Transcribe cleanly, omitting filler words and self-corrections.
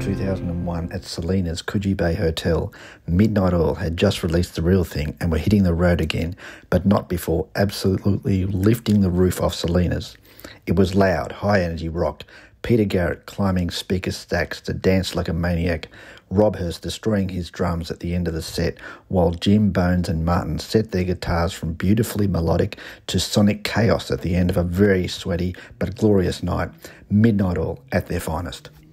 2001 at Selena's Coogee Bay Hotel, Midnight Oil had just released The Real Thing and were hitting the road again, but not before absolutely lifting the roof off Selena's. It was loud, high-energy rock, Peter Garrett climbing speaker stacks to dance like a maniac, Rob Hurst destroying his drums at the end of the set, while Jim, Bones and Martin set their guitars from beautifully melodic to sonic chaos at the end of a very sweaty but glorious night. Midnight Oil at their finest.